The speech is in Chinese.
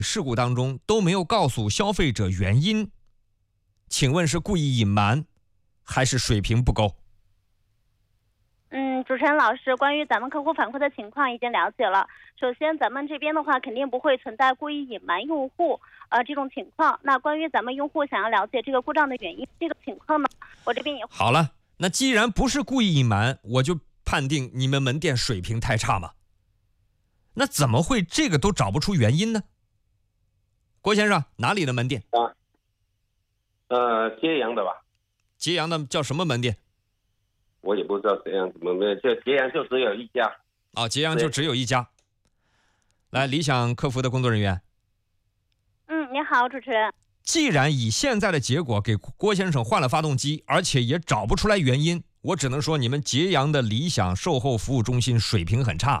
事故当中都没有告诉消费者原因，请问是故意隐瞒，还是水平不够？ 主持人老师，关于咱们客户反馈的情况已经了解了。首先，咱们这边的话肯定不会存在故意隐瞒用户这种情况。那关于咱们用户想要了解这个故障的原因，这个情况呢，我这边也好了。那既然不是故意隐瞒，我就判定你们门店水平太差嘛。那怎么会这个都找不出原因呢？郭先生，哪里的门店？ 揭阳的吧。 揭阳的叫什么门店？ 我也不知道怎样，就揭阳就只有一家。 揭阳就只有一家。来，理想客服的工作人员。 你好，主持人。 既然以现在的结果给郭先生换了发动机，而且也找不出来原因，我只能说你们揭阳的理想售后服务中心水平很差。